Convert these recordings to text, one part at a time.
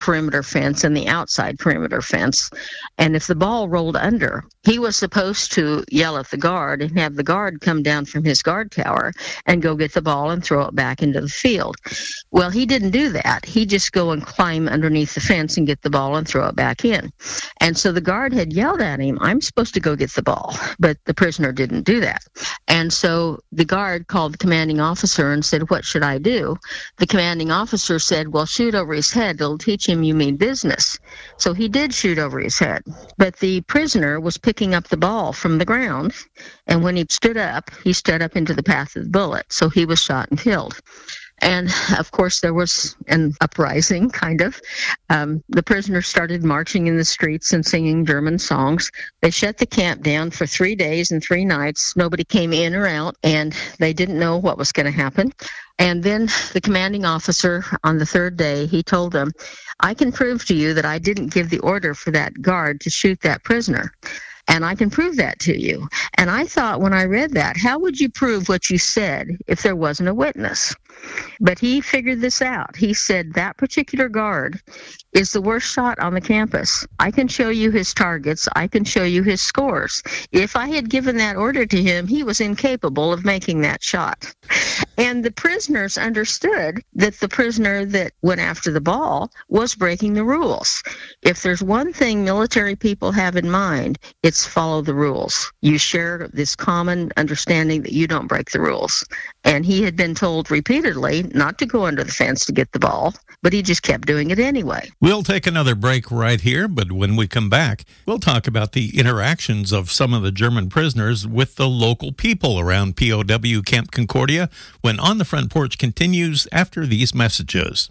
perimeter fence and the outside perimeter fence. And if the ball rolled under, he was supposed to yell at the guard and have the guard come down from his guard tower and go get the ball and throw it back into the field. Well, he didn't do that. He just go and climb underneath the fence and get the ball and throw it back in. And so the guard had yelled at him, I'm supposed to go get the ball, but the prisoner didn't do that. And so the guard called the commanding officer and said, what should I do? The commanding officer said, well, shoot over his head. It'll teach him you mean business. So he did shoot over his head. But the prisoner was picking up the ball from the ground, and when he stood up into the path of the bullet. So he was shot and killed. And, of course, there was an uprising, kind of. The prisoners started marching in the streets and singing German songs. They shut the camp down for 3 days and 3 nights. Nobody came in or out, and they didn't know what was going to happen. And then the commanding officer, on the 3rd day, he told them, I can prove to you that I didn't give the order for that guard to shoot that prisoner. And I can prove that to you. And I thought when I read that, how would you prove what you said if there wasn't a witness? But he figured this out. He said that particular guard is the worst shot on the campus. I can show you his targets. I can show you his scores. If I had given that order to him, he was incapable of making that shot. And the prisoners understood that the prisoner that went after the ball was breaking the rules. If there's one thing military people have in mind, it's follow the rules. You share this common understanding that you don't break the rules. And he had been told repeatedly not to go under the fence to get the ball, but he just kept doing it anyway. We'll take another break right here, but when we come back, we'll talk about the interactions of some of the German prisoners with the local people around POW Camp Concordia when On the Front Porch continues after these messages.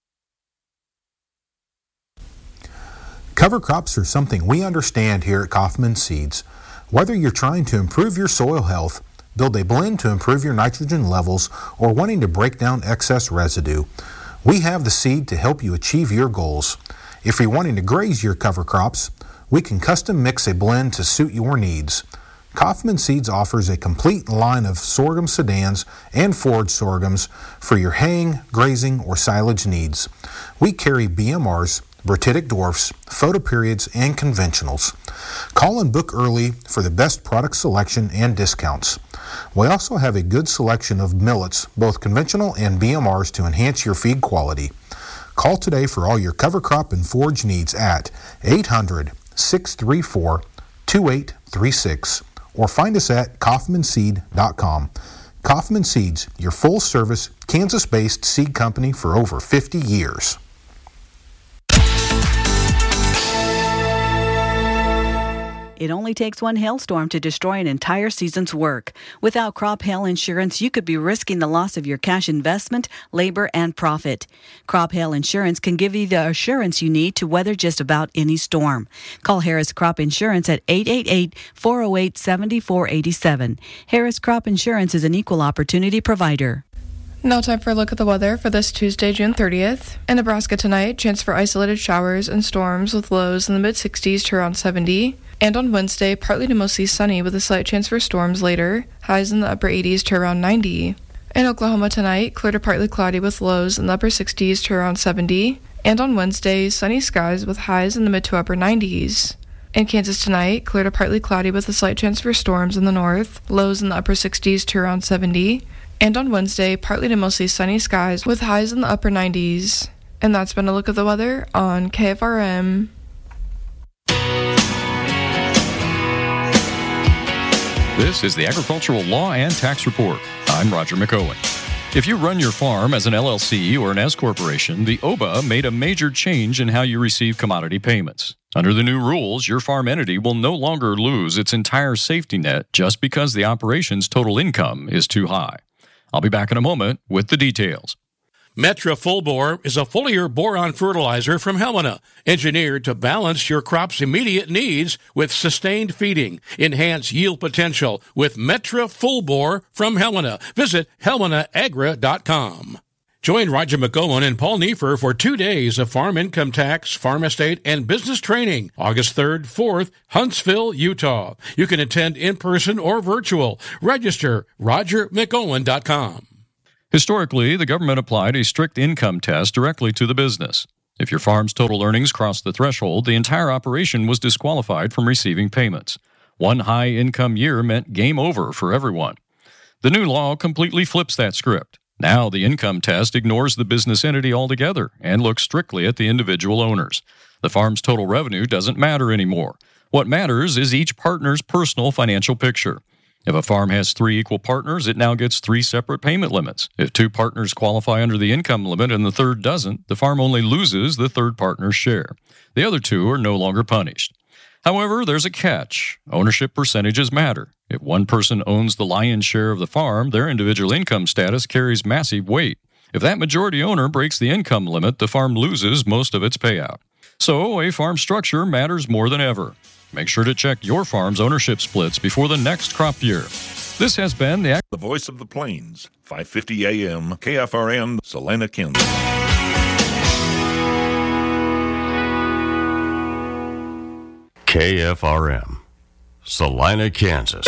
Cover crops are something we understand here at Kaufman Seeds. Whether you're trying to improve your soil health, build a blend to improve your nitrogen levels, or wanting to break down excess residue, we have the seed to help you achieve your goals. If you're wanting to graze your cover crops, we can custom mix a blend to suit your needs. Kaufman Seeds offers a complete line of sorghum sedans and forage sorghums for your haying, grazing, or silage needs. We carry BMRs, Brititic dwarfs, photoperiods, and conventionals. Call and book early for the best product selection and discounts. We also have a good selection of millets, both conventional and BMRs, to enhance your feed quality. Call today for all your cover crop and forage needs at 800-634-2836 or find us at kaufmanseed.com. Kaufman Seeds, your full-service, Kansas-based seed company for over 50 years. It only takes one hailstorm to destroy an entire season's work. Without crop hail insurance, you could be risking the loss of your cash investment, labor, and profit. Crop hail insurance can give you the assurance you need to weather just about any storm. Call Harris Crop Insurance at 888-408-7487. Harris Crop Insurance is an equal opportunity provider. Now time for a look at the weather for this Tuesday, June 30th. In Nebraska tonight, chance for isolated showers and storms with lows in the mid-60s to around 70. And on Wednesday, partly to mostly sunny with a slight chance for storms later, highs in the upper 80s to around 90. In Oklahoma tonight, clear to partly cloudy with lows in the upper 60s to around 70. And on Wednesday, sunny skies with highs in the mid to upper 90s. In Kansas tonight, clear to partly cloudy with a slight chance for storms in the north, lows in the upper 60s to around 70. And on Wednesday, partly to mostly sunny skies with highs in the upper 90s. And that's been a look at the weather on KFRM. This is the Agricultural Law and Tax Report. I'm Roger McOwen. If you run your farm as an LLC or an S corporation, the OBA made a major change in how you receive commodity payments. Under the new rules, your farm entity will no longer lose its entire safety net just because the operation's total income is too high. I'll be back in a moment with the details. Metra Full Bore is a foliar boron fertilizer from Helena, engineered to balance your crop's immediate needs with sustained feeding. Enhance yield potential with Metra Full Bore from Helena. Visit helmenaagra.com. Join Roger McOwen and Paul Neiffer for 2 days of farm income tax, farm estate, and business training, August 3rd, 4th, Huntsville, Utah. You can attend in person or virtual. Register rogermcOwen.com. Historically, the government applied a strict income test directly to the business. If your farm's total earnings crossed the threshold, the entire operation was disqualified from receiving payments. One high-income year meant game over for everyone. The new law completely flips that script. Now the income test ignores the business entity altogether and looks strictly at the individual owners. The farm's total revenue doesn't matter anymore. What matters is each partner's personal financial picture. If a farm has 3 equal partners, it now gets 3 separate payment limits. If 2 partners qualify under the income limit and the third doesn't, the farm only loses the third partner's share. The other 2 are no longer punished. However, there's a catch. Ownership percentages matter. If one person owns the lion's share of the farm, their individual income status carries massive weight. If that majority owner breaks the income limit, the farm loses most of its payout. So, a farm structure matters more than ever. Make sure to check your farm's ownership splits before the next crop year. This has been the Voice of the Plains, 550 AM, KFRN, Salina, Kansas. KFRM, Salina, Kansas.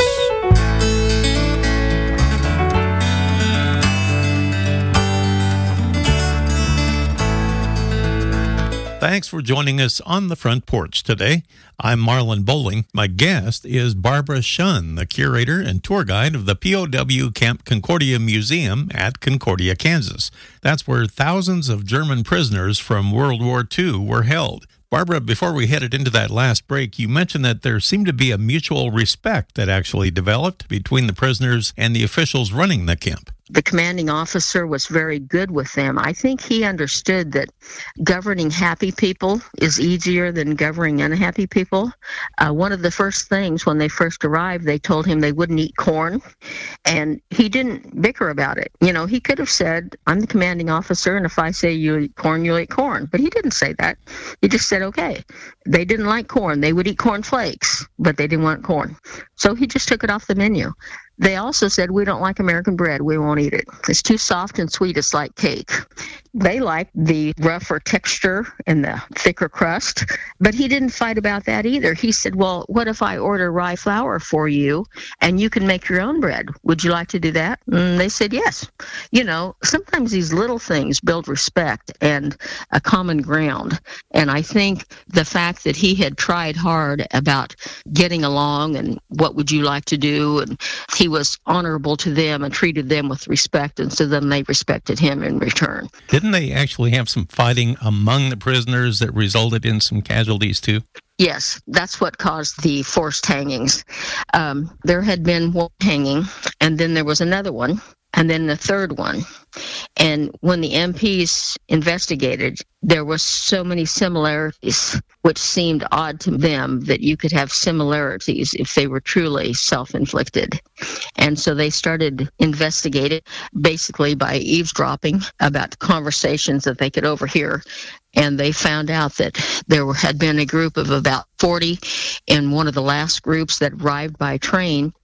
Thanks for joining us on the front porch today. I'm Marlon Bowling. My guest is Barbara Shunn, the curator and tour guide of the POW Camp Concordia Museum at Concordia, Kansas. That's where thousands of German prisoners from World War II were held. Barbara, before we headed into that last break, you mentioned that there seemed to be a mutual respect that actually developed between the prisoners and the officials running the camp. The commanding officer was very good with them. I think he understood that governing happy people is easier than governing unhappy people. One of the first things when they first arrived, they told him they wouldn't eat corn, and he didn't bicker about it. You know, he could have said, I'm the commanding officer, and if I say you eat corn, you'll eat corn. But he didn't say that. He just said, okay. They didn't like corn. They would eat corn flakes, but they didn't want corn. So he just took it off the menu. They also said, we don't like American bread. We won't eat it. It's too soft and sweet. It's like cake. They liked the rougher texture and the thicker crust, but he didn't fight about that either. He said, well, what if I order rye flour for you and you can make your own bread? Would you like to do that? And they said, yes. You know, sometimes these little things build respect and a common ground. And I think the fact that he had tried hard about getting along and what would you like to do, and he was honorable to them and treated them with respect, and so then they respected him in return. Didn't they actually have some fighting among the prisoners that resulted in some casualties too? Yes, that's what caused the forced hangings. There had been one hanging, and then there was another one, and then the third one. And when the MPs investigated, there were so many similarities, which seemed odd to them that you could have similarities if they were truly self-inflicted. And so they started investigating basically by eavesdropping about conversations that they could overhear. And they found out that there had been a group of about 40 in one of the last groups that arrived by train.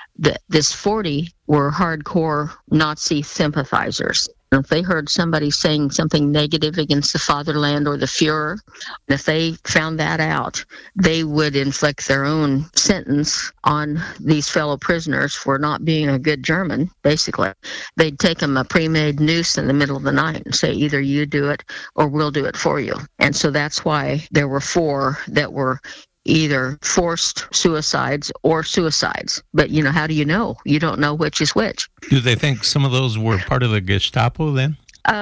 This 40 were hardcore Nazi sympathizers. If they heard somebody saying something negative against the fatherland or the Fuhrer, if they found that out, they would inflict their own sentence on these fellow prisoners for not being a good German, basically. They'd take them a pre-made noose in the middle of the night and say, either you do it or we'll do it for you. And so that's why there were 4 that were either forced suicides or suicides. But, you know, how do you know? You don't know which is which. Do they think some of those were part of the Gestapo then?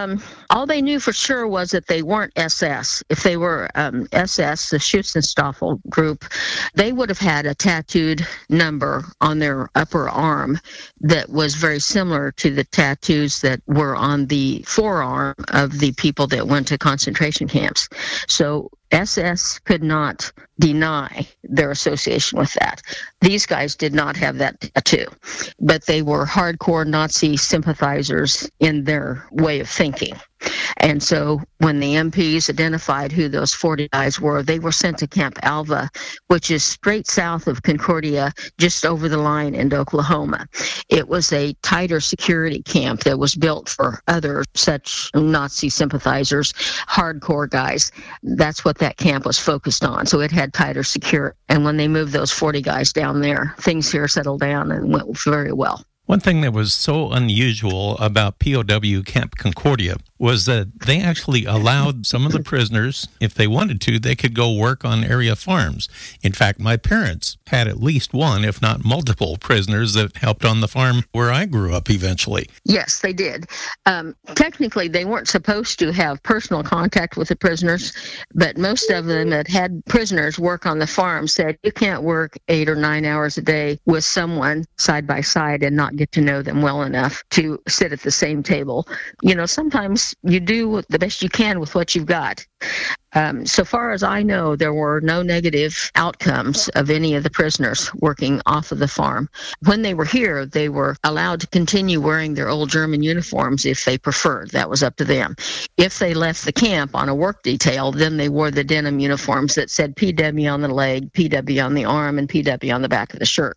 All they knew for sure was that they weren't SS. If they were SS, the Schützenstaffel group, they would have had a tattooed number on their upper arm that was very similar to the tattoos that were on the forearm of the people that went to concentration camps. So SS could not deny their association with that. These guys did not have that tattoo, but they were hardcore Nazi sympathizers in their way of thinking. And so when the MPs identified who those 40 guys were, they were sent to Camp Alva, which is straight south of Concordia, just over the line into Oklahoma. It was a tighter security camp that was built for other such Nazi sympathizers, hardcore guys. That's what that camp was focused on. So it had tighter security. And when they moved those 40 guys down there, things here settled down and went very well. One thing that was so unusual about POW Camp Concordia was that they actually allowed some of the prisoners, if they wanted to, they could go work on area farms. In fact, my parents had at least one, if not multiple, prisoners that helped on the farm where I grew up eventually. Yes, they did. Technically, they weren't supposed to have personal contact with the prisoners, but most of them that had prisoners work on the farm said you can't work 8 or 9 hours a day with someone side by side and not get to know them well enough to sit at the same table. You know, sometimes you do the best you can with what you've got. So far as I know, there were no negative outcomes of any of the prisoners working off of the farm. When they were here, they were allowed to continue wearing their old German uniforms if they preferred. That was up to them. If they left the camp on a work detail, then they wore the denim uniforms that said PW on the leg, PW on the arm, and PW on the back of the shirt.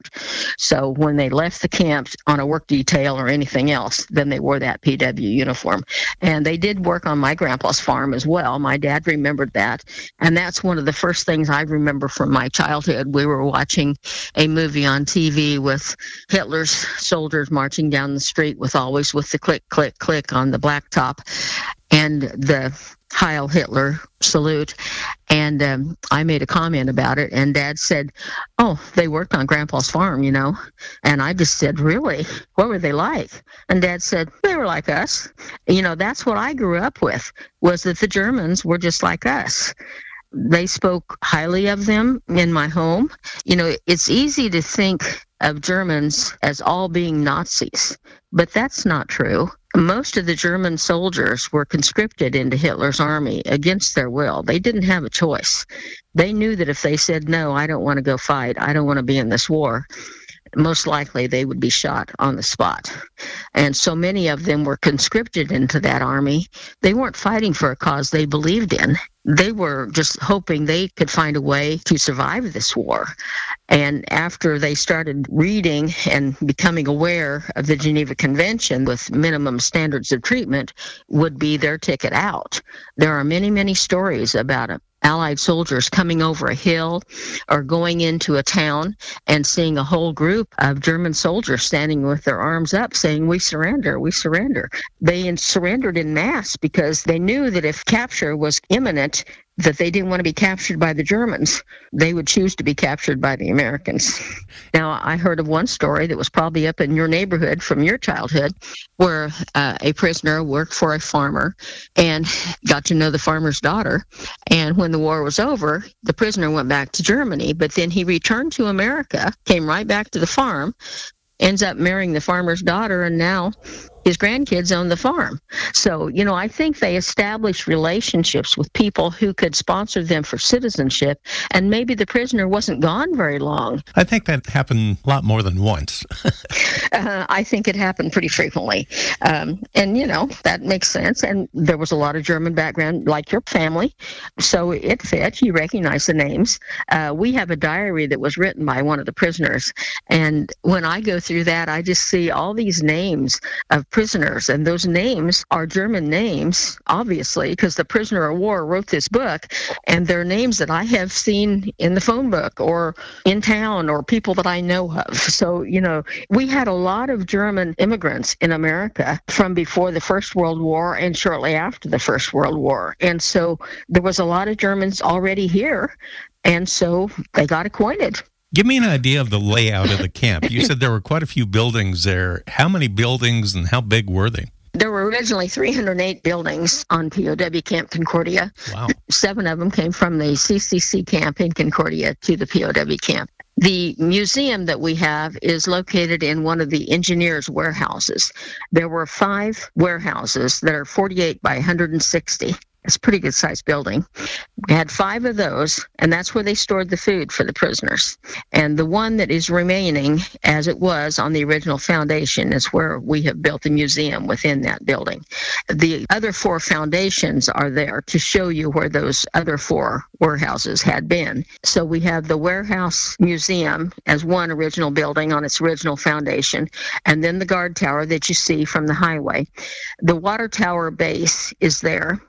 So when they left the camp on a work detail or anything else, then they wore that PW uniform. And they did work on my grandpa's farm as well. My dad remembered that, and that's one of the first things I remember from my childhood. We were watching a movie on TV with Hitler's soldiers marching down the street always with the click, click, click on the blacktop and the Heil Hitler salute. And I made a comment about it, and Dad said, "Oh, they worked on Grandpa's farm, you know." And I just said, "Really? What were they like?" And Dad said, "They were like us." You know, that's what I grew up with, was that the Germans were just like us. They spoke highly of them in my home. You know, it's easy to think of Germans as all being Nazis, but that's not true. Most of the German soldiers were conscripted into Hitler's army against their will. They didn't have a choice. They knew that if they said, "No, I don't want to go fight, I don't want to be in this war," most likely they would be shot on the spot. And so many of them were conscripted into that army. They weren't fighting for a cause they believed in. They were just hoping they could find a way to survive this war. And after they started reading and becoming aware of the Geneva Convention with minimum standards of treatment would be their ticket out. There are many, many stories about Allied soldiers coming over a hill or going into a town and seeing a whole group of German soldiers standing with their arms up saying, "We surrender, we surrender." They surrendered en masse because they knew that if capture was imminent, that they didn't want to be captured by the Germans. They would choose to be captured by the Americans. Now, I heard of one story that was probably up in your neighborhood from your childhood, where a prisoner worked for a farmer and got to know the farmer's daughter. And when the war was over, the prisoner went back to Germany, but then he returned to America, came right back to the farm, ends up marrying the farmer's daughter, and now his grandkids own the farm. So, you know, I think they established relationships with people who could sponsor them for citizenship, and maybe the prisoner wasn't gone very long. I think that happened a lot more than once. I think it happened pretty frequently. And, you know, that makes sense. And there was a lot of German background, like your family. So it fit. You recognize the names. We have a diary that was written by one of the prisoners. And when I go through that, I just see all these names of prisoners, and those names are German names, obviously, because the prisoner of war wrote this book, and they're names that I have seen in the phone book or in town or people that I know of. So, you know, we had a lot of German immigrants in America from before the First World War and shortly after the First World War. And so there was a lot of Germans already here, and so they got acquainted. Give me an idea of the layout of the camp. You said there were quite a few buildings there. How many buildings and how big were they? There were originally 308 buildings on POW Camp Concordia. Wow. 7 of them came from the CCC camp in Concordia to the POW camp. The museum that we have is located in one of the engineers' warehouses. There were 5 warehouses that are 48 by 160. It's a pretty good-sized building. We had 5 of those, and that's where they stored the food for the prisoners. And the one that is remaining, as it was on the original foundation, is where we have built a museum within that building. The other 4 foundations are there to show you where those other 4 warehouses had been. So we have the warehouse museum as one original building on its original foundation, and then the guard tower that you see from the highway. The water tower base is there. A lot of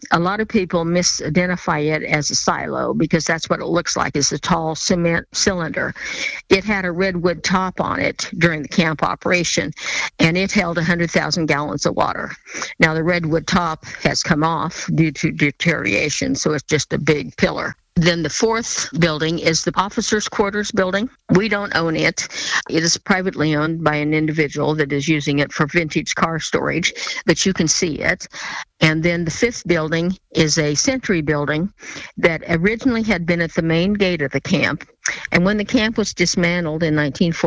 of people misidentify it as a silo because that's what it looks like. It's a tall cement cylinder. It had a redwood top on it during the camp operation, and it held 100,000 gallons of water. Now, the redwood top has come off due to deterioration, so it's just a big pillar. Then the fourth building is the officers' quarters building. We don't own it. It is privately owned by an individual that is using it for vintage car storage, but you can see it. And then the fifth building is a sentry building that originally had been at the main gate of the camp. And when the camp was dismantled in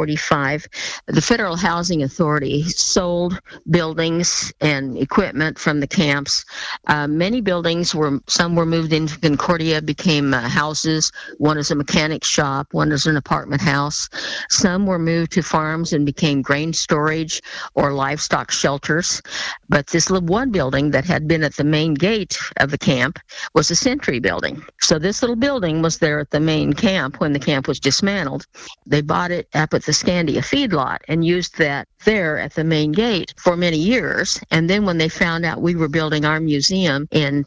1945, the Federal Housing Authority sold buildings and equipment from the camps. Many buildings some were moved into Concordia, became houses. One is a mechanic shop, one is an apartment house. Some were moved to farms and became grain storage or livestock shelters. But this little one building that had been at the main gate of the camp was a sentry building. So this little building was there at the main camp when the camp was dismantled. They bought it up at the Scandia feedlot and used that there at the main gate for many years. And then when they found out we were building our museum in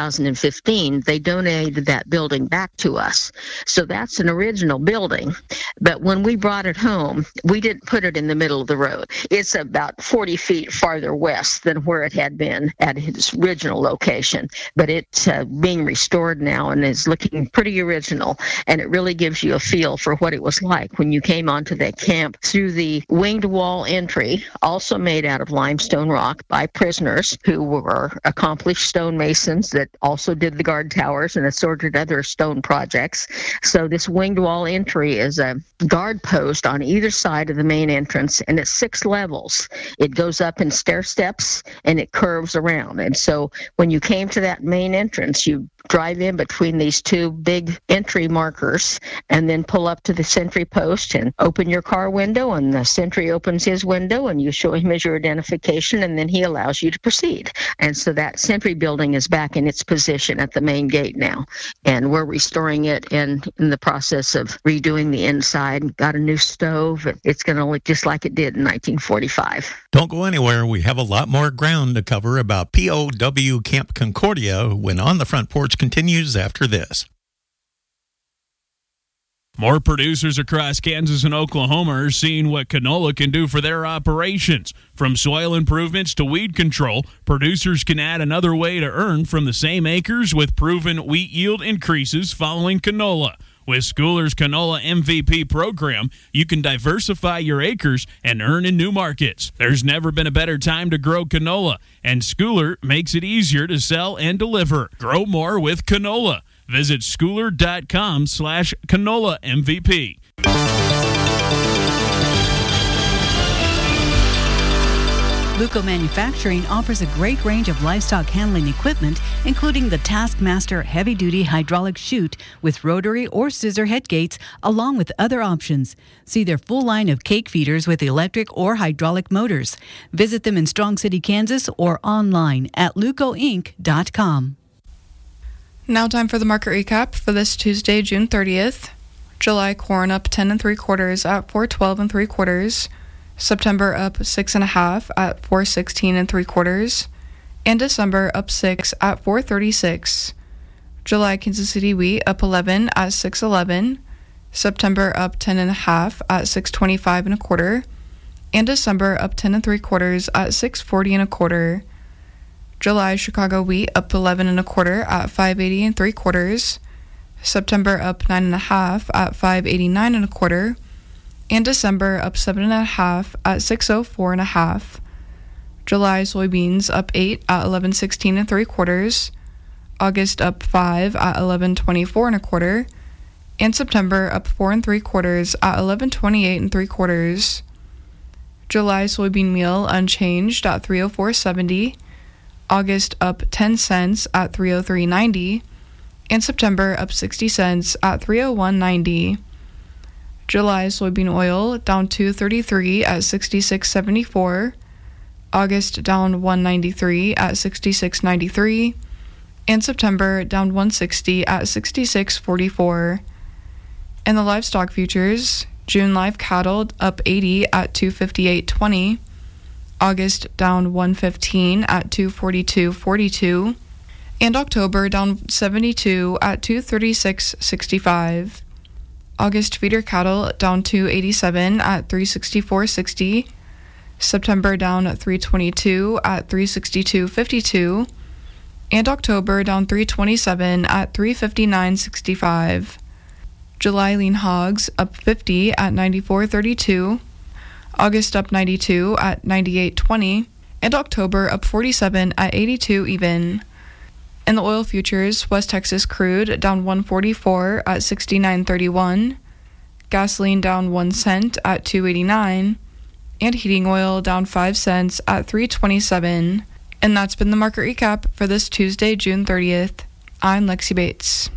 2015, they donated that building back to us. So that's an original building. But when we brought it home, we didn't put it in the middle of the road. It's about 40 feet farther west than where it had been at its original location. But it's being restored now and is looking pretty original. And it really gives you a feel for what it was like when you came onto that camp through the winged wall entry, also made out of limestone rock by prisoners who were accomplished stonemasons that also did the guard towers and assorted other stone projects. So this winged wall entry is a guard post on either side of the main entrance, and it's 6 levels. It goes up in stair steps and it curves around. And so when you came to that main entrance, you drive in between these 2 big entry markers and then pull up to the sentry post and open your car window, and the sentry opens his window and you show him his your identification, and then he allows you to proceed. And so that sentry building is back in its position at the main gate now, and we're restoring it and in the process of redoing the inside. Got a new stove. It's going to look just like it did in 1945. Don't go anywhere. We have a lot more ground to cover about POW Camp Concordia when On the Front Porch continues after this. More producers across Kansas and Oklahoma are seeing what canola can do for their operations. From soil improvements to weed control, producers can add another way to earn from the same acres with proven wheat yield increases following canola. With Schooler's Canola MVP program, you can diversify your acres and earn in new markets. There's never been a better time to grow canola, and Schooler makes it easier to sell and deliver. Grow more with canola. Visit schooler.com/canola MVP. Luco Manufacturing offers a great range of livestock handling equipment, including the Taskmaster heavy-duty hydraulic chute with rotary or scissor head gates, along with other options. See their full line of cake feeders with electric or hydraulic motors. Visit them in Strong City, Kansas, or online at lucoinc.com. Now time for the market recap for this Tuesday, June 30th. July corn up 10 3/4 at $4.12 3/4. September up 6 1/2 at $4.16 3/4. And December up 6 at $4.36. July Kansas City wheat up 11 at $6.11. September up 10 1/2 at $6.25 1/4. And December up 10 3/4 at $6.40 1/4. July Chicago wheat up 11 1/4 at $5.80 3/4. September up 9 1/2 at $5.89 1/4. And December up 7 1/2 at $6.04 1/2. July soybeans up 8 at $11.16 3/4. August up 5 at $11.24 1/4. And September up 4 3/4 at $11.28 3/4. July soybean meal unchanged at $3.0470. August up 10 cents at $3.0390, and September up 60 cents at $3.0190. July soybean oil down $2.33 at $66.74. August down $1.93 at $66.93, and September down $1.60 at $66.44. And the livestock futures, June live cattle up 80 at $258.20. August down $1.15 at $242.42, And October down 72 at 236.65. August feeder cattle down 287 at 364.60. September down at 322 at 362.52. And October down 327 at 359.65. July lean hogs up 50 at 94.32. August up 92 at 98.20. And October up 47 at 82 even. In the oil futures, West Texas crude down 144 at 69.31, gasoline down 1 cent at 2.89, and heating oil down 5 cents at 3.27. And that's been the market recap for this Tuesday, June 30th. I'm Lexi Bates.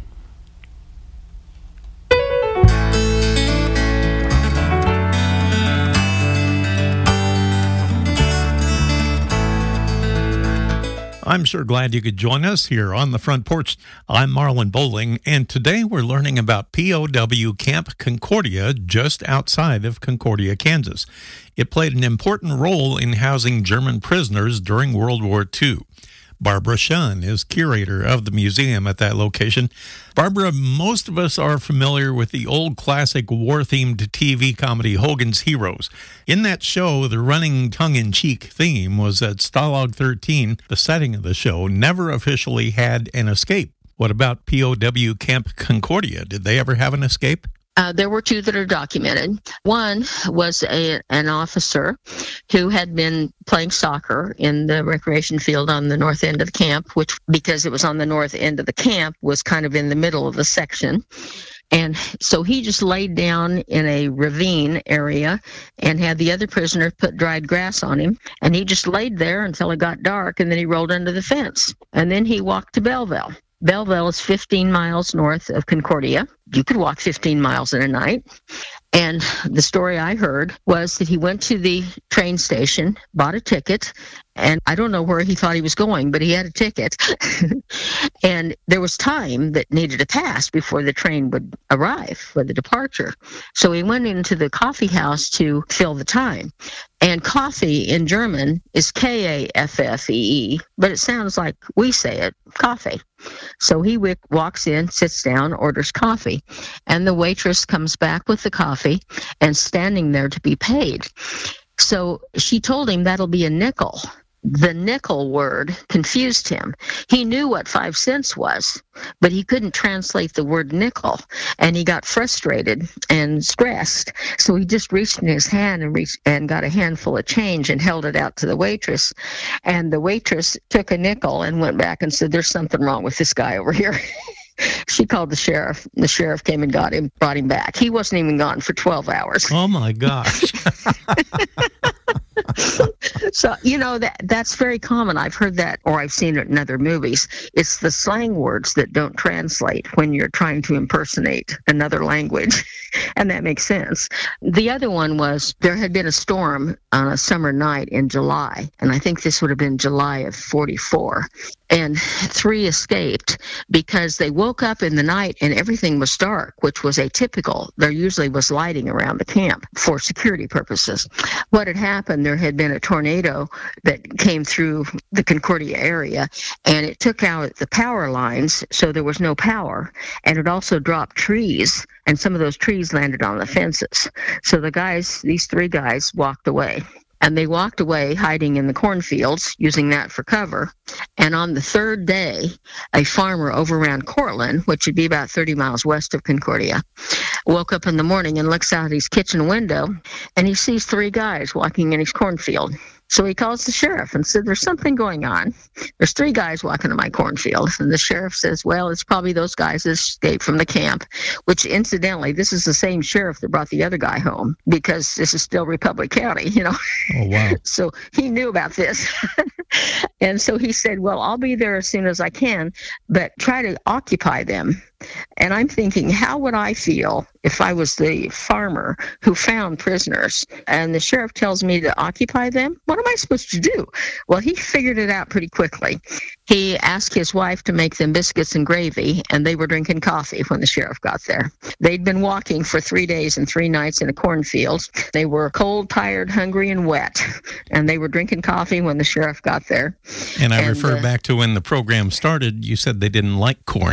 I'm sure glad you could join us here on the front porch. I'm Marlon Bowling, and today we're learning about POW Camp Concordia just outside of Concordia, Kansas. It played an important role in housing German prisoners during World War II. Barbara Shunn is curator of the museum at that location. Barbara, most of us are familiar with the old classic war-themed TV comedy Hogan's Heroes. In that show, the running tongue-in-cheek theme was that Stalag 13, the setting of the show, never officially had an escape. What about POW Camp Concordia? Did they ever have an escape? There were 2 that are documented. One was an officer who had been playing soccer in the recreation field on the north end of the camp, which, because it was on the north end of the camp, was kind of in the middle of the section. And so he just laid down in a ravine area and had the other prisoner put dried grass on him. And he just laid there until it got dark, and then he rolled under the fence. And then he walked to Belleville. Belleville is 15 miles north of Concordia. You could walk 15 miles in a night. And the story I heard was that he went to the train station, bought a ticket, and I don't know where he thought he was going, but he had a ticket. And there was time that needed to pass before the train would arrive for the departure. So he went into the coffee house to fill the time. And coffee in German is K-A-F-F-E-E, but it sounds like we say it, coffee. So he walks in, sits down, orders coffee, and the waitress comes back with the coffee and standing there to be paid. So she told him that'll be a nickel. The nickel word confused him. He knew what 5 cents was, but he couldn't translate the word nickel, and he got frustrated and stressed. So he just reached in his hand and got a handful of change and held it out to the waitress. And the waitress took a nickel and went back and said, "There's something wrong with this guy over here." She called the sheriff. The sheriff came and got him, brought him back. He wasn't even gone for 12 hours. Oh, my gosh. So, that's very common. I've heard that, or I've seen it in other movies. It's the slang words that don't translate when you're trying to impersonate another language, and that makes sense. The other one was there had been a storm on a summer night in July, and I think this would have been July of 44, and 3 escaped because they woke up in the night and everything was dark, which was atypical. There usually was lighting around the camp for security purposes. What had happened, there had been a tornado that came through the Concordia area, and it took out the power lines, so there was no power, and it also dropped trees, and some of those trees landed on the fences. So these 3 guys walked away. And they walked away hiding in the cornfields, using that for cover. And on the 3rd day, a farmer over around Cortland, which would be about 30 miles west of Concordia, woke up in the morning and looks out his kitchen window, and he sees 3 guys walking in his cornfield. So he calls the sheriff and said, "There's something going on. There's 3 guys walking in my cornfield." And the sheriff says, "Well, it's probably those guys that escaped from the camp," which incidentally, this is the same sheriff that brought the other guy home, because this is still Republic County, Oh, wow. So he knew about this. And so he said, "Well, I'll be there as soon as I can, but try to occupy them." And I'm thinking, how would I feel if I was the farmer who found prisoners and the sheriff tells me to occupy them? What am I supposed to do? Well, he figured it out pretty quickly. He asked his wife to make them biscuits and gravy, and they were drinking coffee when the sheriff got there. They'd been walking for 3 days and 3 nights in a cornfield. They were cold, tired, hungry, and wet, and they were drinking coffee when the sheriff got there. And I refer back to when the program started, you said they didn't like corn.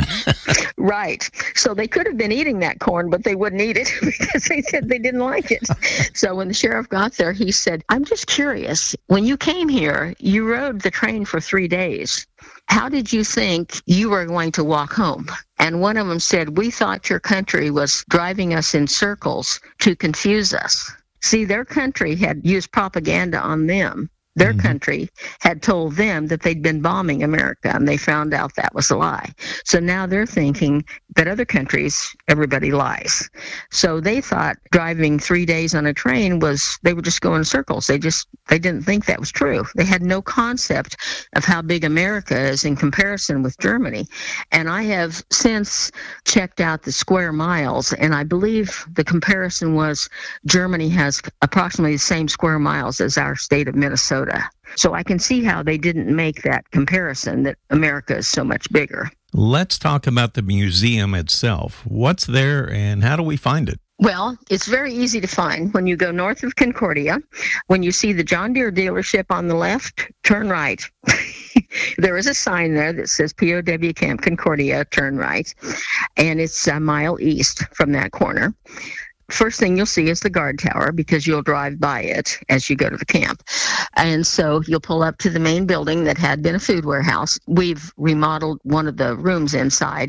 Right. So they could have been eating that corn, but they wouldn't eat it because they said they didn't like it. So when the sheriff got there, he said, I'm just curious. When you came here, you rode the train for 3 days. How did you think you were going to walk home? And one of them said, we thought your country was driving us in circles to confuse us. See, their country had used propaganda on them. Their country had told them that they'd been bombing America, and they found out that was a lie. So now they're thinking that other countries, everybody lies. So they thought driving 3 days on a train they were just going in circles. They didn't think that was true. They had no concept of how big America is in comparison with Germany. And I have since checked out the square miles, and I believe the comparison was Germany has approximately the same square miles as our state of Minnesota. So I can see how they didn't make that comparison, that America is so much bigger. Let's talk about the museum itself. What's there and how do we find it? Well, it's very easy to find. When you go north of Concordia, when you see the John Deere dealership on the left, turn right. There is a sign there that says POW Camp Concordia, turn right, and it's a mile east from that corner. First thing you'll see is the guard tower, because you'll drive by it as you go to the camp. And so you'll pull up to the main building that had been a food warehouse. We've remodeled one of the rooms inside.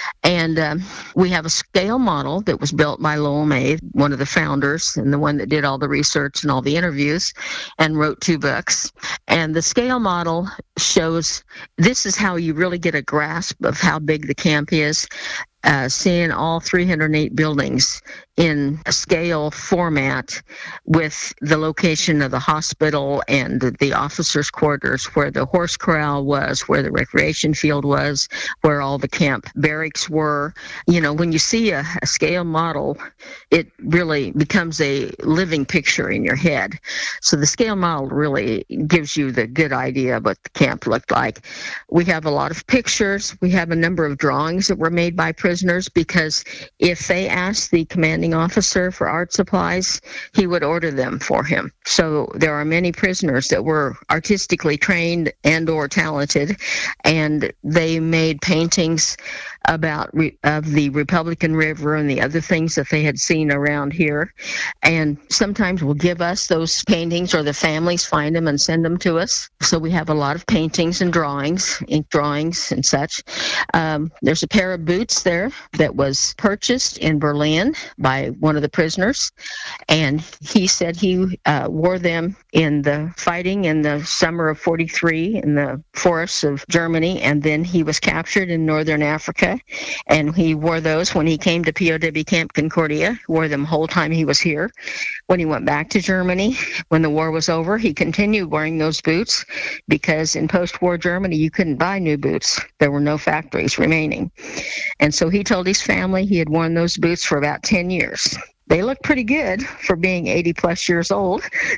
And we have a scale model that was built by Lowell May, one of the founders and the one that did all the research and all the interviews and wrote 2 books. And the scale model shows this is how you really get a grasp of how big the camp is. Seeing all 308 buildings in a scale format with the location of the hospital and the officers' quarters, where the horse corral was, where the recreation field was, where all the camp barracks were. You know, when you see a scale model, it really becomes a living picture in your head. So the scale model really gives you the good idea of what the camp looked like. We have a lot of pictures. We have a number of drawings that were made by prisoners, because if they asked the commanding officer for art supplies, he would order them for him. So there are many prisoners that were artistically trained and or talented, and they made paintings about of the Republican River and the other things that they had seen around here, and sometimes will give us those paintings, or the families find them and send them to us. So we have a lot of paintings and drawings, ink drawings and such. There's a pair of boots there that was purchased in Berlin by one of the prisoners, and he said he wore them in the fighting in the summer of 43 in the forests of Germany, and then he was captured in northern Africa, and he wore those when he came to POW Camp Concordia, wore them the whole time he was here. When he went back to Germany, when the war was over, he continued wearing those boots, because in post-war Germany, you couldn't buy new boots. There were no factories remaining. And so he told his family he had worn those boots for about 10 years. They look pretty good for being 80-plus years old.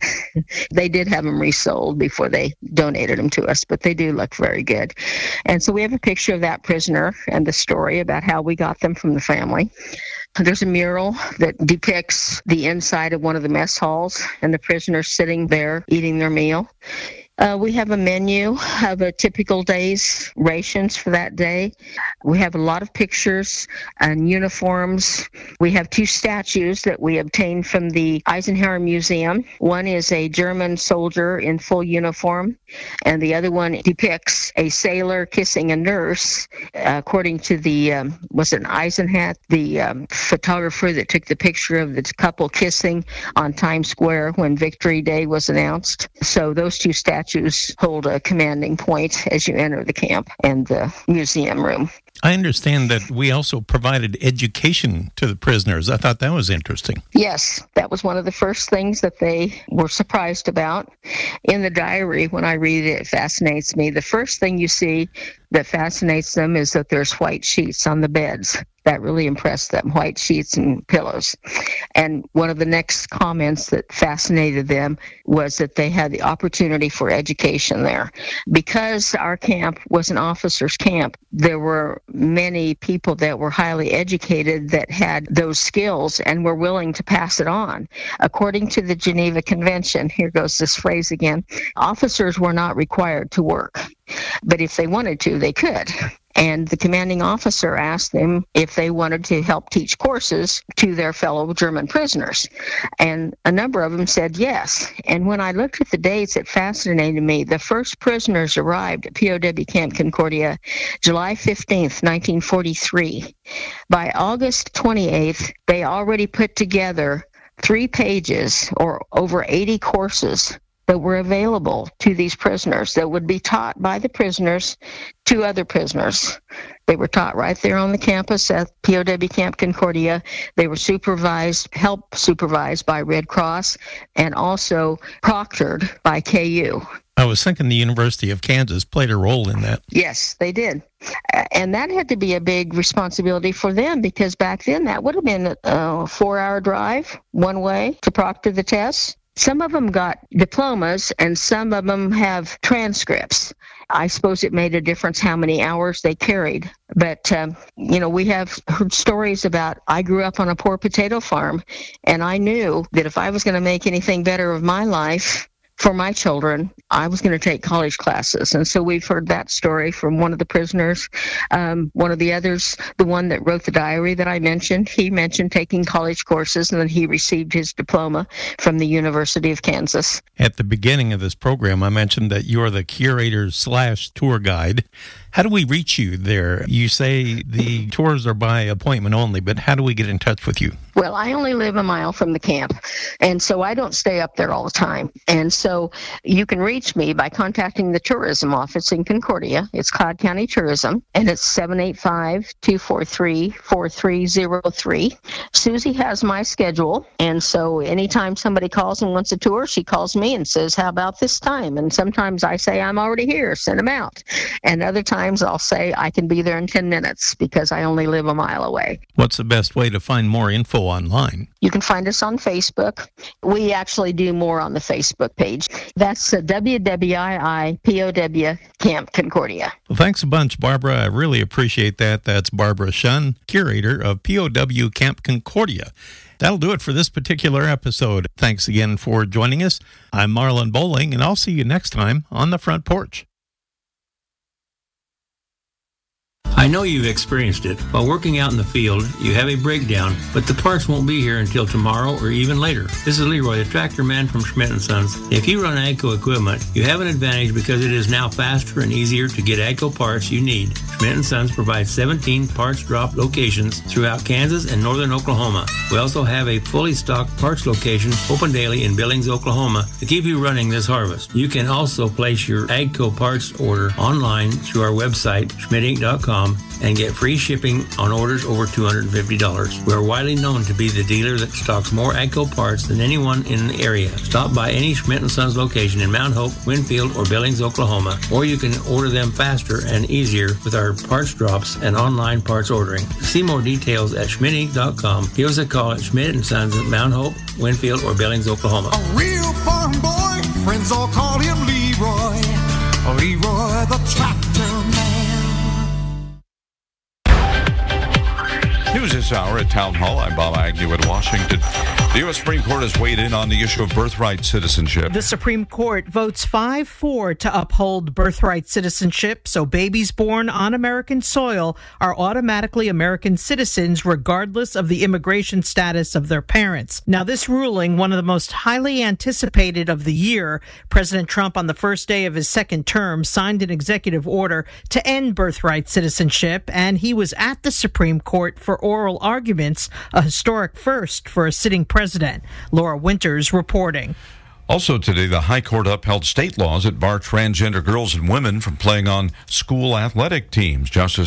They did have them resold before they donated them to us, but they do look very good. And so we have a picture of that prisoner and the story about how we got them from the family. There's a mural that depicts the inside of one of the mess halls and the prisoners sitting there eating their meal. We have a menu of a typical day's rations for that day. We have a lot of pictures and uniforms. We have 2 statues that we obtained from the Eisenhower Museum. One is a German soldier in full uniform, and the other one depicts a sailor kissing a nurse. According to the, was it Eisenhat, the photographer that took the picture of the couple kissing on Times Square when Victory Day was announced. So those 2 statues hold a commanding point as you enter the camp and the museum room. I understand that we also provided education to the prisoners. I thought that was interesting. Yes, that was one of the first things that they were surprised about. In the diary, when I read it, it fascinates me. The first thing you see that fascinates them is that there's white sheets on the beds. That really impressed them, white sheets and pillows. And one of the next comments that fascinated them was that they had the opportunity for education there. Because our camp was an officers' camp, there were many people that were highly educated that had those skills and were willing to pass it on. According to the Geneva Convention, here goes this phrase again, officers were not required to work, but if they wanted to, they could. And the commanding officer asked them if they wanted to help teach courses to their fellow German prisoners. And a number of them said yes. And when I looked at the dates, it fascinated me. The first prisoners arrived at POW Camp Concordia July 15th, 1943. By August 28th, they already put together 3 pages or over 80 courses that were available to these prisoners that would be taught by the prisoners to other prisoners. They were taught right there on the campus at POW Camp Concordia. They were help supervised by Red Cross, and also proctored by KU. I was thinking the University of Kansas played a role in that. Yes, they did. And that had to be a big responsibility for them, because back then that would have been a 4-hour drive one way to proctor the tests. Some of them got diplomas, and some of them have transcripts. I suppose it made a difference how many hours they carried. But, we have heard stories about, I grew up on a poor potato farm, and I knew that if I was going to make anything better of my life for my children, I was going to take college classes. And so we've heard that story from one of the prisoners. One of the others, the one that wrote the diary that I mentioned, he mentioned taking college courses, and then he received his diploma from the University of Kansas. At the beginning of this program, I mentioned that you're the curator/tour guide. How do we reach you there? You say the tours are by appointment only, but how do we get in touch with you? Well, I only live a mile from the camp, and so I don't stay up there all the time. And so you can reach me by contacting the tourism office in Concordia. It's Cobb County Tourism, and it's 785-243-4303. Susie has my schedule, and so anytime somebody calls and wants a tour, she calls me and says, how about this time? And sometimes I say, I'm already here, send them out. And other times I'll say, I can be there in 10 minutes because I only live a mile away. What's the best way to find more info online? You can find us on Facebook. We actually do more on the Facebook page. That's WWII POW Camp Concordia. Well, thanks a bunch, Barbara. I really appreciate that. That's Barbara Shunn, curator of POW Camp Concordia. That'll do it for this particular episode. Thanks again for joining us. I'm Marlon Bowling, and I'll see you next time on The Front Porch. I know you've experienced it. While working out in the field, you have a breakdown, but the parts won't be here until tomorrow or even later. This is Leroy, the tractor man from Schmidt & Sons. If you run AGCO equipment, you have an advantage because it is now faster and easier to get AGCO parts you need. Schmidt & Sons provides 17 parts drop locations throughout Kansas and northern Oklahoma. We also have a fully stocked parts location open daily in Billings, Oklahoma to keep you running this harvest. You can also place your AGCO parts order online through our website, schmidtinc.com, and get free shipping on orders over $250. We are widely known to be the dealer that stocks more AGCO parts than anyone in the area. Stop by any Schmidt & Sons location in Mount Hope, Winfield, or Billings, Oklahoma, or you can order them faster and easier with our parts drops and online parts ordering. See more details at schmidtinc.com. Give us a call at Schmidt & Sons at Mount Hope, Winfield, or Billings, Oklahoma. A real farm boy, friends all call him Leroy. Leroy the tractor man. News this hour at Town Hall. I'm Bob Agnew in Washington. The U.S. Supreme Court has weighed in on the issue of birthright citizenship. The Supreme Court votes 5-4 to uphold birthright citizenship, so babies born on American soil are automatically American citizens regardless of the immigration status of their parents. Now, this ruling, one of the most highly anticipated of the year, President Trump on the first day of his second term signed an executive order to end birthright citizenship, and he was at the Supreme Court for oral arguments, a historic first for a sitting president. Laura Winters reporting. Also today, the High Court upheld state laws that bar transgender girls and women from playing on school athletic teams. Justice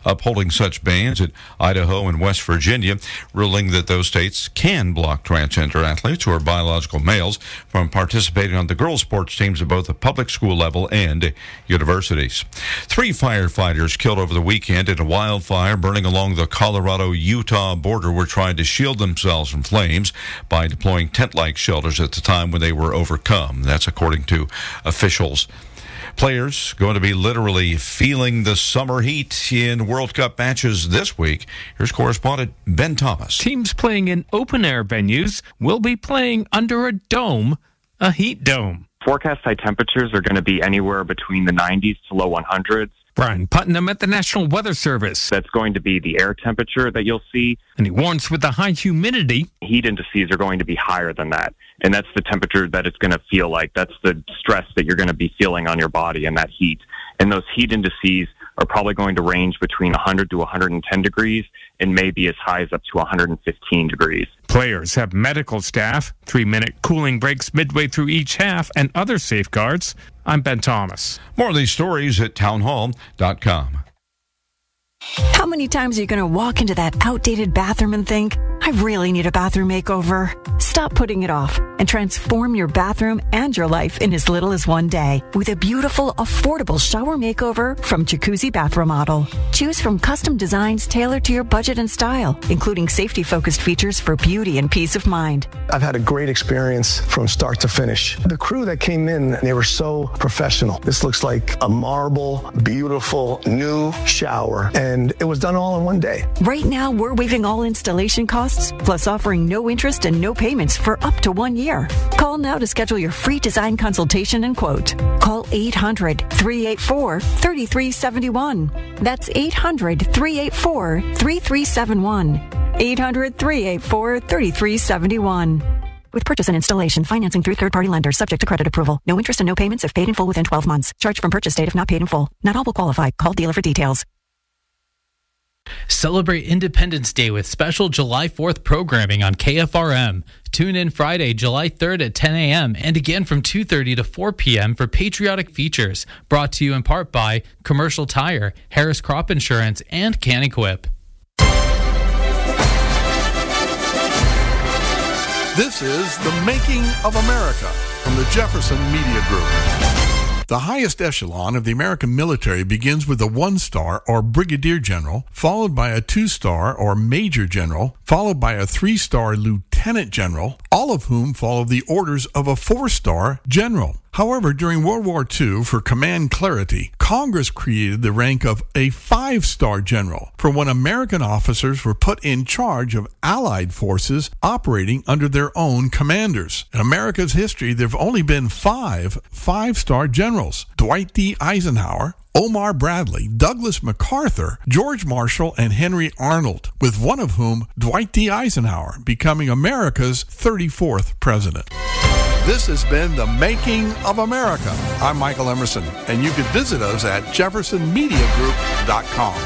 upholding such bans at Idaho and West Virginia, ruling that those states can block transgender athletes who are biological males from participating on the girls' sports teams at both the public school level and universities. 3 firefighters killed over the weekend in a wildfire burning along the Colorado-Utah border were trying to shield themselves from flames by deploying tent-like shelters at the time when they were overcome. That's according to officials. Players going to be literally feeling the summer heat in World Cup matches this week. Here's correspondent Ben Thomas. Teams playing in open-air venues will be playing under a dome, a heat dome. Forecast high temperatures are going to be anywhere between the 90s to low 100s. Brian Putnam at the National Weather Service. That's going to be the air temperature that you'll see. And he warns with the high humidity, heat indices are going to be higher than that. And that's the temperature that it's going to feel like. That's the stress that you're going to be feeling on your body and that heat. And those heat indices are probably going to range between 100 to 110 degrees and maybe as high as up to 115 degrees. Players have medical staff, 3-minute cooling breaks midway through each half, and other safeguards. I'm Ben Thomas. More of these stories at townhall.com. How many times are you going to walk into that outdated bathroom and think, I really need a bathroom makeover? Stop putting it off and transform your bathroom and your life in as little as one day with a beautiful, affordable shower makeover from Jacuzzi Bath Remodel. Choose from custom designs tailored to your budget and style, including safety-focused features for beauty and peace of mind. I've had a great experience from start to finish. The crew that came in, they were so professional. This looks like a marble, beautiful, new shower, and it was done all in one day. Right now, we're waiving all installation costs, plus offering no interest and no payments for up to 1 year. Call now to schedule your free design consultation and quote. Call 800-384-3371. That's 800-384-3371. 800-384-3371. With purchase and installation, financing through third-party lenders, subject to credit approval. No interest and no payments if paid in full within 12 months. Charged from purchase date if not paid in full. Not all will qualify. Call dealer for details. Celebrate Independence Day with special July 4th programming on KFRM. Tune in Friday, July 3rd at 10 a.m. and again from 2:30 to 4 p.m. for patriotic features. Brought to you in part by Commercial Tire, Harris Crop Insurance, and CanEquip. This is The Making of America from the Jefferson Media Group. The highest echelon of the American military begins with a 1-star or brigadier general, followed by a 2-star or major general, followed by a 3-star lieutenant general, all of whom follow the orders of a 4-star general. However, during World War II, for command clarity, Congress created the rank of a 5-star general for when American officers were put in charge of Allied forces operating under their own commanders. In America's history, there have only been 5 5-star generals: Dwight D. Eisenhower, Omar Bradley, Douglas MacArthur, George Marshall, and Henry Arnold, with one of whom, Dwight D. Eisenhower, becoming America's 34th president. This has been The Making of America. I'm Michael Emerson, and you can visit us at jeffersonmediagroup.com.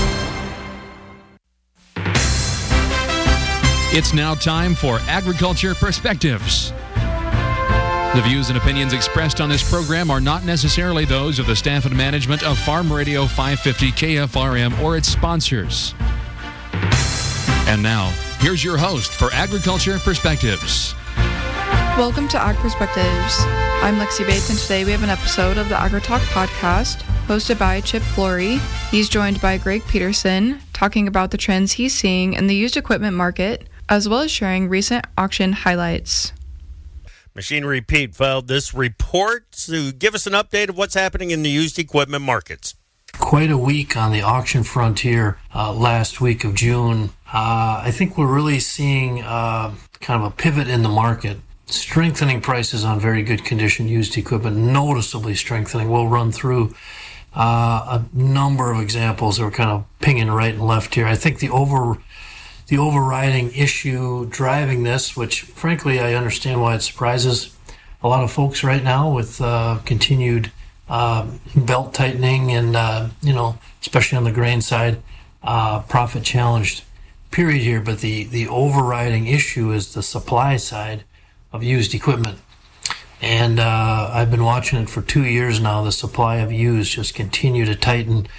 It's now time for Agriculture Perspectives. The views and opinions expressed on this program are not necessarily those of the staff and management of Farm Radio 550 KFRM or its sponsors. And now, here's your host for Agriculture Perspectives. Welcome to Ag Perspectives. I'm Lexi Bates, and today we have an episode of the AgriTalk podcast hosted by Chip Flory. He's joined by Greg Peterson, talking about the trends he's seeing in the used equipment market, as well as sharing recent auction highlights. Machinery Pete filed this report to give us an update of what's happening in the used equipment markets. Quite a week on the auction frontier last week of June. I think we're really seeing kind of a pivot in the market. Strengthening prices on very good condition used equipment, noticeably strengthening. We'll run through a number of examples that are kind of pinging right and left here. I think the overriding issue driving this, which frankly I understand why it surprises a lot of folks right now with continued belt tightening and, especially on the grain side, profit challenged period here. But the overriding issue is the supply side of used equipment. And I've been watching it for 2 years now. The supply of used just continue to tighten.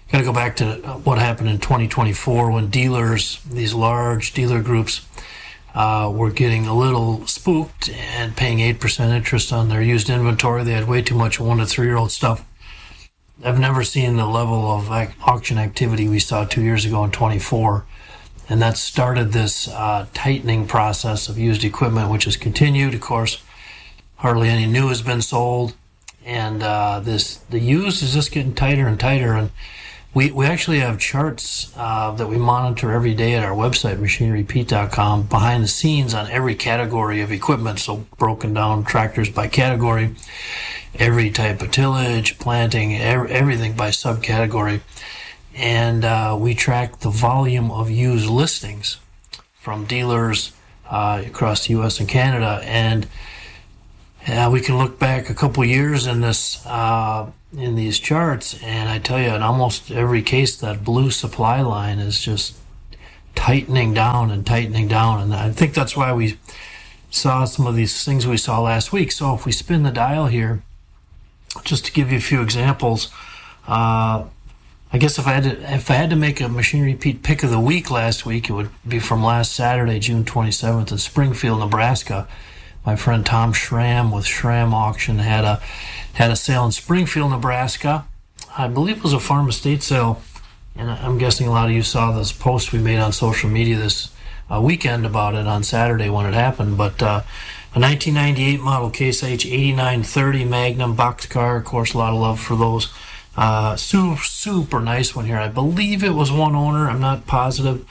got to go back to what happened in 2024 when dealers, these large dealer groups, were getting a little spooked and paying 8% interest on their used inventory. They had way too much 1 to 3-year-old stuff. I've never seen the level of auction activity we saw 2 years ago in 24. And that started this tightening process of used equipment, which has continued. Of course, hardly any new has been sold. And the used is just getting tighter and tighter. And we actually have charts that we monitor every day at our website, machinerypete.com, behind the scenes on every category of equipment. So broken down tractors by category, every type of tillage, planting, everything by subcategory. And we track the volume of used listings from dealers across the U.S. and Canada. And we can look back a couple years in this in these charts, and I tell you, in almost every case, that blue supply line is just tightening down and tightening down. And I think that's why we saw some of these things we saw last week. So if we spin the dial here, just to give you a few examples, I guess if I had to make a Machinery Pete pick of the week last week, it would be from last Saturday, June 27th in Springfield, Nebraska. My friend Tom Schramm with Schramm Auction had a sale in Springfield, Nebraska. I believe it was a farm estate sale, and I'm guessing a lot of you saw this post we made on social media this weekend about it on Saturday when it happened. But a 1998 model Case H 8930 Magnum boxcar, of course, a lot of love for those. Super nice one here. I believe it was one owner. I'm not positive.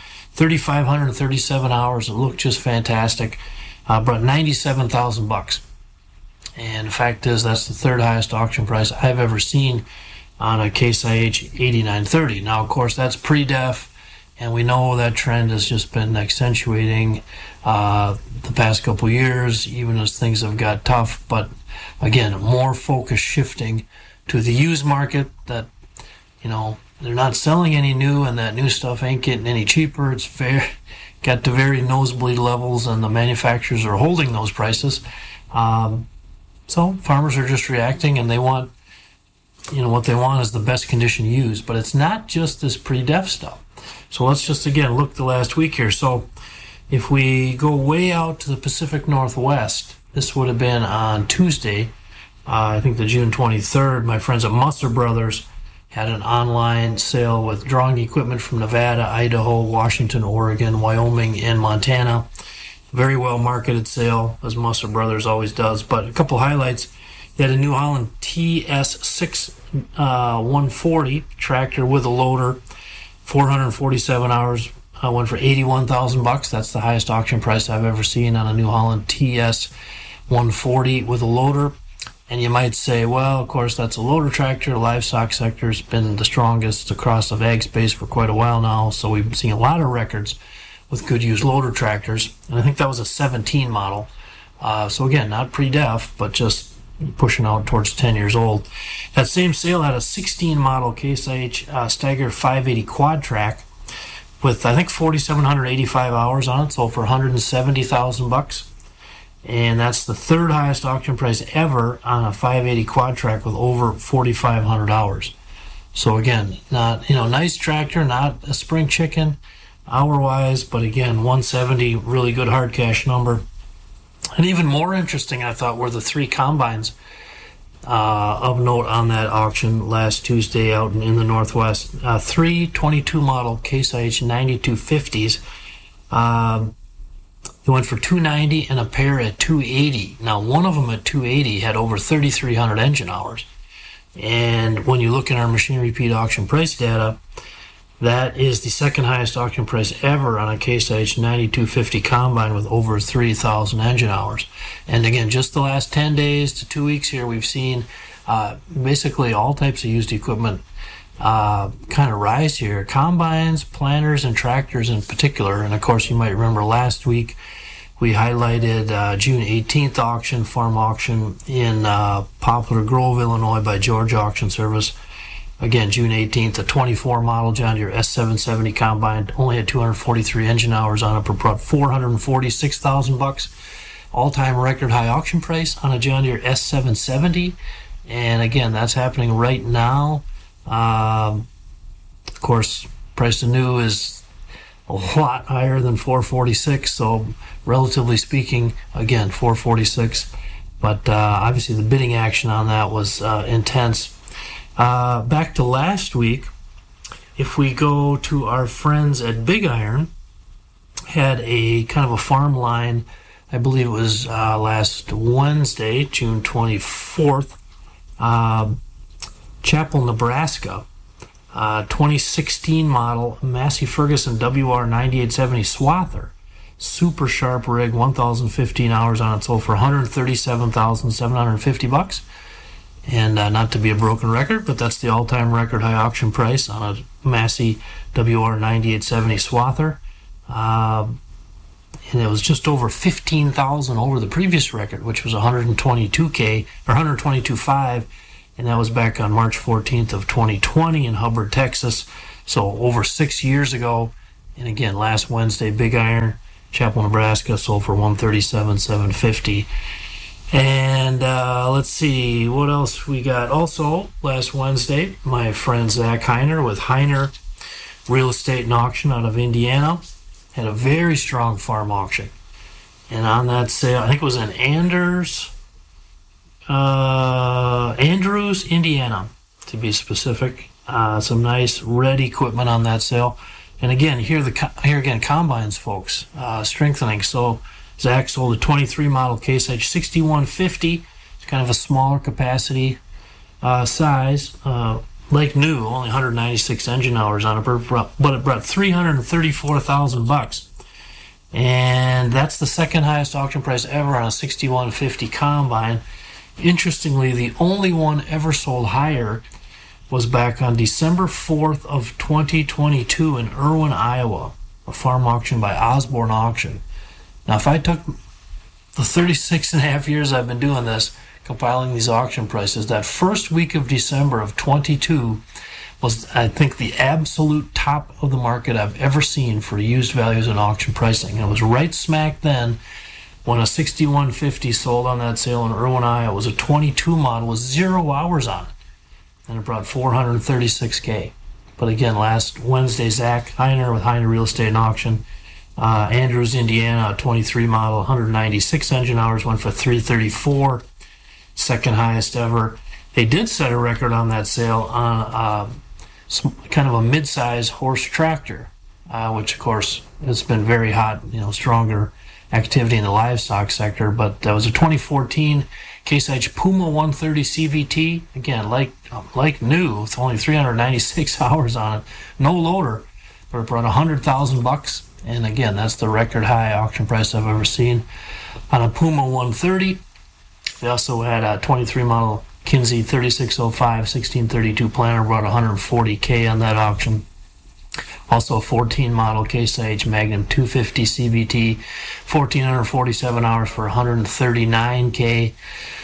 3,537 hours. It looked just fantastic. Brought $97,000. And the fact is, that's the third highest auction price I've ever seen on a Case IH 8930. Now, of course, that's pre-def, and we know that trend has just been accentuating the past couple years, even as things have got tough. But again, more focus shifting to the used market, that, you know, they're not selling any new, and that new stuff ain't getting any cheaper. It's got to very nosebleed levels, and the manufacturers are holding those prices. So farmers are just reacting, and they want, you know, what they want is the best condition used. But it's not just this pre-def stuff. So let's just, again, look the last week here. So if we go way out to the Pacific Northwest, this would have been on Tuesday, I think the June 23rd. My friends at Musser Brothers had an online sale with drawing equipment from Nevada, Idaho, Washington, Oregon, Wyoming, and Montana. Very well marketed sale, as Musser Brothers always does. But a couple highlights. They had a New Holland TS6 140 tractor with a loader, 447 hours, went for $81,000. That's the highest auction price I've ever seen on a New Holland TS 140 with a loader. And you might say, well, of course, that's a loader tractor. Livestock sector's been the strongest across the ag space for quite a while now, so we've been seeing a lot of records with good used loader tractors. And I think that was a 17 model. So again, not pre-def, but just pushing out towards 10 years old. That same sale had a 16 model Case IH Steiger 580 quad track with, I think, 4,785 hours on it, sold for $170,000. And that's the third highest auction price ever on a 580 quad track with over 4,500 hours. So again, not, you know, nice tractor, not a spring chicken hour-wise, but again, 170, really good hard cash number. And even more interesting, I thought, were the three combines of note on that auction last Tuesday out in the Northwest. Three 22 model Case IH 9250s. They went for $290 and a pair at $280. Now, one of them at $280 had over 3,300 engine hours. And when you look at our Machinery Pete auction price data, that is the second highest auction price ever on a Case IH 9250 combine with over 3,000 engine hours. And again, just the last 10 days to 2 weeks here, we've seen basically all types of used equipment kind of rise here. Combines, planters, and tractors in particular. And of course, you might remember last week we highlighted June 18th auction, farm auction in Poplar Grove, Illinois by George Auction Service. Again, June 18th, a 24 model John Deere S770 combine, only had 243 engine hours on it, but brought $446,000. All-time record high auction price on a John Deere S770. And again, that's happening right now. course, price of new is a lot higher than 446, so relatively speaking, again, 446. But obviously the bidding action on that was intense. Back to last week, if we go to our friends at Big Iron, had a kind of a farm line, I believe it was last Wednesday, June 24th, Chapel, Nebraska, 2016 model Massey Ferguson WR9870 Swather. Super sharp rig, 1,015 hours on it, sold for $137,750. And not to be a broken record, but that's the all-time record high auction price on a Massey WR9870 Swather. And it was just over $15,000 over the previous record, which was $122K or $122,500, and that was back on March 14th of 2020 in Hubbard, Texas. So over 6 years ago. And again, last Wednesday, Big Iron, Chapel, Nebraska, sold for $137,750. And let's see what else we got. Also, last Wednesday, my friend Zach Heiner with Heiner Real Estate and Auction out of Indiana had a very strong farm auction. And on that sale, I think it was in Andrews, Indiana, to be specific. Some nice red equipment on that sale. And again, here again, combines, folks, strengthening. So Zach sold a 23 model Case IH 6150. It's kind of a smaller capacity size. Like new, only 196 engine hours on it, but it brought $334,000. And that's the second highest auction price ever on a 6150 combine. Interestingly, the only one ever sold higher was back on December 4th of 2022 in Irwin, Iowa, a farm auction by Osborne Auction. Now, if I took the 36 and a half years I've been doing this, compiling these auction prices, that first week of December of 22 was, I think, the absolute top of the market I've ever seen for used values and auction pricing. And it was right smack then when a 6150 sold on that sale in Irwin, Iowa. It was a 22 model with 0 hours on it, and it brought $436K. But again, last Wednesday, Zach Heiner with Heiner Real Estate and Auction, Andrews, Indiana, a 23 model, 196 engine hours, went for $334, second highest ever. They did set a record on that sale on kind of a mid-size horse tractor, which of course has been very hot, stronger activity in the livestock sector. But that was a 2014 Case IH Puma 130 CVT. Again, like new, with only 396 hours on it, no loader, but it brought $100,000. And again, that's the record high auction price I've ever seen on a Puma 130. They also had a 23 model Kinsey 3605 1632 planter, brought $140K on that auction. Also a 14 model Case IH Magnum 250 CVT, 1,447 hours for $139K.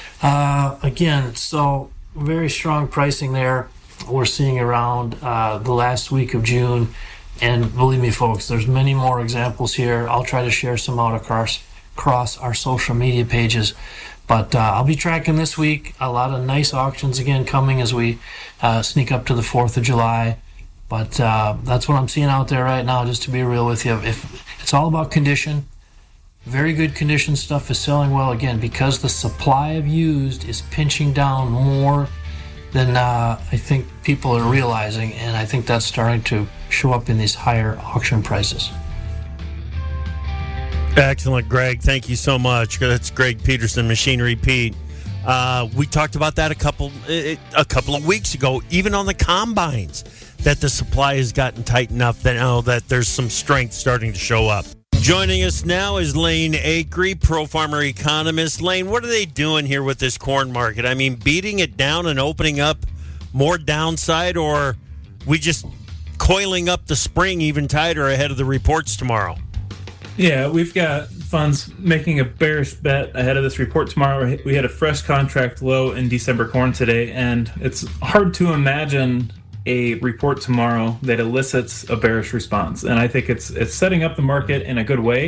Again, so very strong pricing there. We're seeing around the last week of June. And believe me, folks, there's many more examples here. I'll try to share some out across our social media pages. But I'll be tracking this week. A lot of nice auctions again coming as we sneak up to the 4th of July. But that's what I'm seeing out there right now, just to be real with you. If it's all about condition. Very good condition stuff is selling well, again, because the supply of used is pinching down more than I think people are realizing. And I think that's starting to show up in these higher auction prices. Excellent, Greg. Thank you so much. That's Greg Peterson, Machinery Pete. We talked about that a couple of weeks ago, even on the combines, that the supply has gotten tight enough that now that there's some strength starting to show up. Joining us now is Lane Acree, Pro Farmer Economist. Lane, what are they doing here with this corn market? I mean, beating it down and opening up more downside, or we just coiling up the spring even tighter ahead of the reports tomorrow? Yeah, we've got funds making a bearish bet ahead of this report tomorrow. We had a fresh contract low in December corn today, and it's hard to imagine a report tomorrow that elicits a bearish response. And I think it's setting up the market in a good way,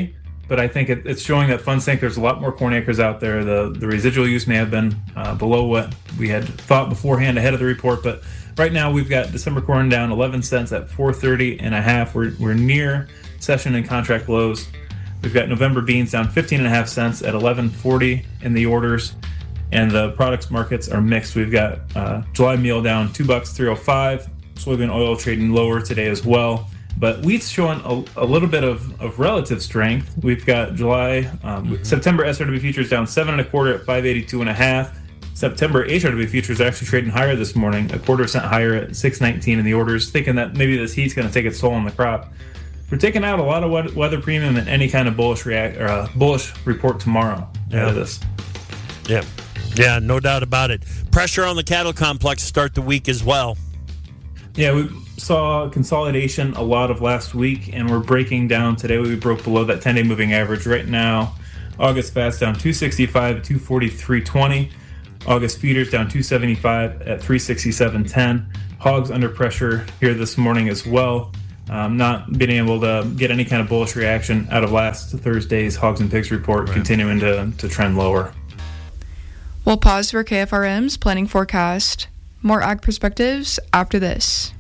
but I think it's showing that funds think there's a lot more corn acres out there. The residual use may have been below what we had thought beforehand ahead of the report, but right now we've got December corn down 11 cents at 430.5. We're near session and contract lows. We've got November beans down 15.5 cents at 11.40 in the orders, and the products markets are mixed. We've got July meal down $2.305. Soybean oil trading lower today as well. But wheat's showing a little bit of relative strength. We've got July, September SRW futures down 7.25 at 582.5. September HRW futures are actually trading higher this morning, 0.25 cent higher at 6.19 in the orders, thinking that maybe this heat's going to take its toll on the crop. We're taking out a lot of weather premium and any kind of bullish report tomorrow out of this. Yeah, no doubt about it. Pressure on the cattle complex to start the week as well. Yeah, we saw consolidation a lot of last week, and we're breaking down today. We broke below that 10-day moving average. Right now, August fats down 265 at 243.20. August feeders down 275 at 367.10. Hogs under pressure here this morning as well. Not being able to get any kind of bullish reaction out of last Thursday's Hogs and Pigs report, continuing to trend lower. We'll pause for KFRM's planning forecast. More ag perspectives after this.